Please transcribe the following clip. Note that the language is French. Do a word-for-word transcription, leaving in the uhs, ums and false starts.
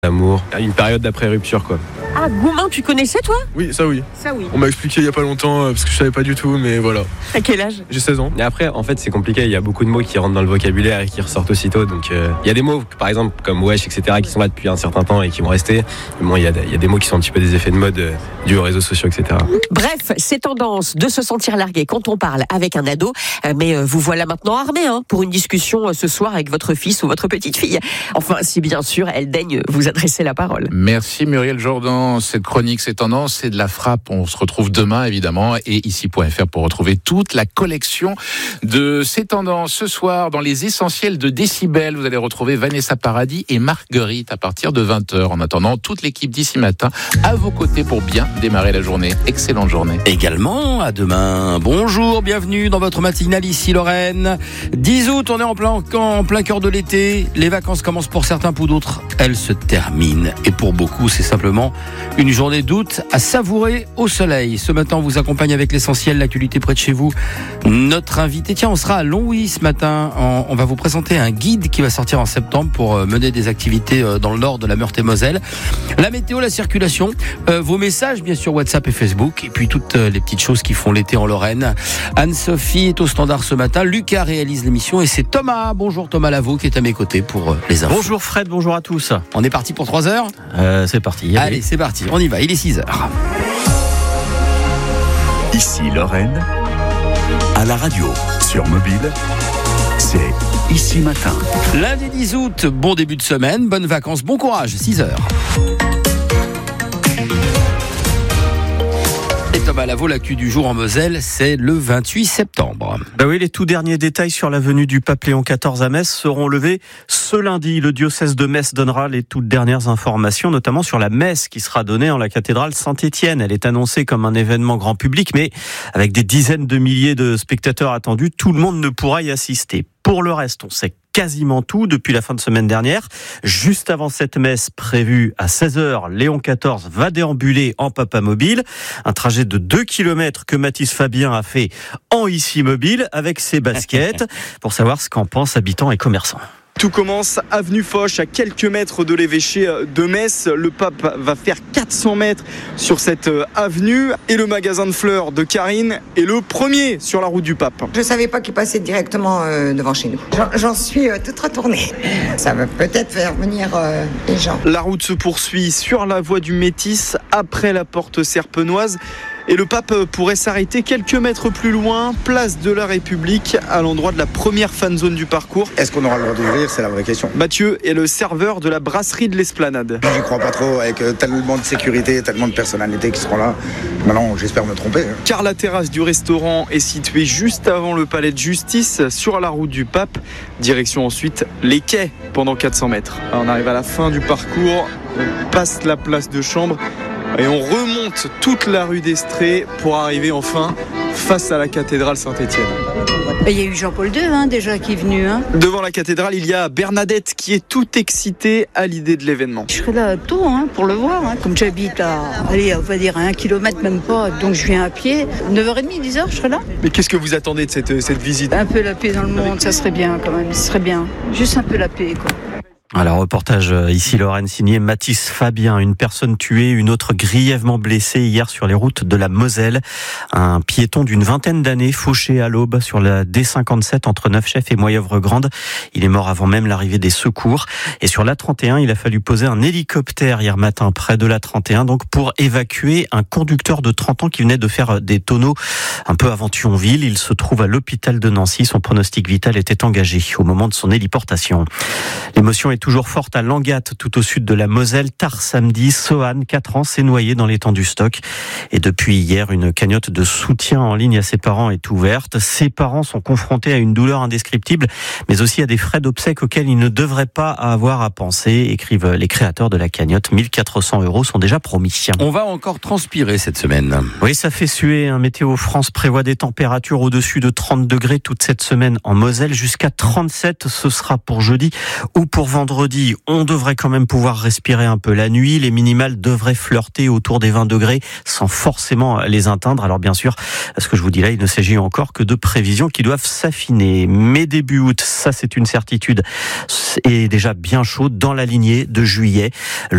L'amour, une période d'après-rupture quoi. Ah, Goumin, tu connaissais toi ? Oui, ça oui. Ça oui. On m'a expliqué il y a pas longtemps euh, parce que je savais pas du tout, mais voilà. À quel âge ? J'ai seize ans. Et après, en fait, c'est compliqué. Il y a beaucoup de mots qui rentrent dans le vocabulaire et qui ressortent aussitôt. Donc, euh, il y a des mots, par exemple, comme wesh, et cetera, qui sont là depuis un certain temps et qui vont rester. Mais bon, il y a, il y a des mots qui sont un petit peu des effets de mode euh, dus aux réseaux sociaux, et cetera. Bref, c'est tendance de se sentir largué quand on parle avec un ado. Euh, mais euh, vous voilà maintenant armé hein, pour une discussion euh, ce soir avec votre fils ou votre petite fille. Enfin, si bien sûr, elle daigne vous adresser la parole. Merci Muriel Jourdan. Cette chronique, c'est tendance, c'est de la frappe. On se retrouve demain, évidemment, et ici point f r pour retrouver toute la collection de ces tendances. Ce soir, dans les essentiels de Décibel, vous allez retrouver Vanessa Paradis et Marguerite à partir de vingt heures. En attendant, toute l'équipe d'ici matin à vos côtés pour bien démarrer la journée. Excellente journée. Également, à demain. Bonjour, bienvenue dans votre matinale, ici Lorraine. dix août, on est en plein, en plein cœur de l'été. Les vacances commencent pour certains, pour d'autres, elles se terminent. Et pour beaucoup, c'est simplement une journée d'août à savourer au soleil. Ce matin, on vous accompagne avec l'essentiel, l'actualité près de chez vous. Notre invité, tiens, on sera à Longwy ce matin. On, on va vous présenter un guide qui va sortir en septembre pour mener des activités dans le nord de la Meurthe-et-Moselle. La météo, la circulation, euh, vos messages, bien sûr, WhatsApp et Facebook, et puis toutes les petites choses qui font l'été en Lorraine. Anne-Sophie est au standard ce matin. Lucas réalise l'émission et c'est Thomas. Bonjour Thomas Lavaux qui est à mes côtés pour les infos. Bonjour Fred, bonjour à tous. On est parti pour trois heures euh, C'est parti. Allez. Allez, c'est parti. On y va. Il est six heures. Ici Lorraine, à la radio, sur mobile, c'est Ici Matin. Lundi dix août, bon début de semaine, bonnes vacances, bon courage, six heures. Et Thomas Lavaux, l'actu du jour en Moselle, c'est le vingt-huit septembre. Bah oui, les tout derniers détails sur la venue du pape Léon quatorze à Metz seront levés ce lundi. Le diocèse de Metz donnera les toutes dernières informations, notamment sur la messe qui sera donnée en la cathédrale Saint-Étienne. Elle est annoncée comme un événement grand public, mais avec des dizaines de milliers de spectateurs attendus, tout le monde ne pourra y assister. Pour le reste, on sait quasiment tout depuis la fin de semaine dernière. Juste avant cette messe prévue à seize heures, Léon quatorze va déambuler en papamobile. Un trajet de deux kilomètres que Mathis Fabien a fait en ici mobile avec ses baskets pour savoir ce qu'en pensent habitants et commerçants. Tout commence avenue Foch, à quelques mètres de l'évêché de Metz. Le pape va faire quatre cents mètres sur cette avenue et le magasin de fleurs de Karine est le premier sur la route du pape. Je ne savais pas qu'il passait directement euh, devant chez nous. J'en, j'en suis euh, toute retournée. Ça va peut-être faire venir euh, les gens. La route se poursuit sur la voie du Métis après la porte serpenoise. Et le pape pourrait s'arrêter quelques mètres plus loin, place de la République, à l'endroit de la première fan zone du parcours. Est-ce qu'on aura le droit d'ouvrir ? C'est la vraie question. Mathieu est le serveur de la brasserie de l'Esplanade. J'y crois pas trop, avec tellement de sécurité, tellement de personnalités qui seront là. Maintenant, j'espère me tromper. Car la terrasse du restaurant est située juste avant le palais de justice, sur la route du pape. Direction ensuite les quais pendant quatre cents mètres. Alors on arrive à la fin du parcours, on passe la place de Chambre. Et on remonte toute la rue d'Estrée pour arriver enfin face à la cathédrale Saint-Étienne. Il y a eu Jean-Paul deux hein, déjà qui est venu. Hein. Devant la cathédrale, il y a Bernadette qui est toute excitée à l'idée de l'événement. Je serai là tôt hein, pour le voir. Hein. Comme j'habite à, allez, on va dire à un kilomètre même pas, donc je viens à pied. neuf heures trente, dix heures, je serai là. Mais qu'est-ce que vous attendez de cette, cette visite ? Un peu la paix dans le monde, ça serait bien quand même. Ce serait bien. Juste un peu la paix, quoi. Alors, reportage ici Lorraine signé Mathis Fabien, une personne tuée, une autre grièvement blessée hier sur les routes de la Moselle. Un piéton d'une vingtaine d'années fauché à l'aube sur la D cinquante-sept entre Neufchef et Moyeuvre-Grande. Il est mort avant même l'arrivée des secours. Et sur l'A trente et un, il a fallu poser un hélicoptère hier matin près de l'A trente et un, donc pour évacuer un conducteur de trente ans qui venait de faire des tonneaux un peu avant Thionville. Il se trouve à l'hôpital de Nancy. Son pronostic vital était engagé au moment de son héliportation. L'émotion est toujours forte à Langatte, tout au sud de la Moselle. Tard samedi, Sohan, quatre ans, s'est noyé dans l'étang du Stock. Et depuis hier, une cagnotte de soutien en ligne à ses parents est ouverte. Ses parents sont confrontés à une douleur indescriptible, mais aussi à des frais d'obsèques auxquels ils ne devraient pas avoir à penser, écrivent les créateurs de la cagnotte. mille quatre cents euros sont déjà promis. On va encore transpirer cette semaine. Oui, ça fait suer. Un Météo France prévoit des températures au-dessus de trente degrés toute cette semaine en Moselle. Jusqu'à trente-sept, ce sera pour jeudi ou pour vendredi. Vendredi, on devrait quand même pouvoir respirer un peu la nuit. Les minimales devraient flirter autour des vingt degrés sans forcément les atteindre. Alors bien sûr, ce que je vous dis là, il ne s'agit encore que de prévisions qui doivent s'affiner. Mais début août, ça c'est une certitude, est déjà bien chaud dans la lignée de juillet.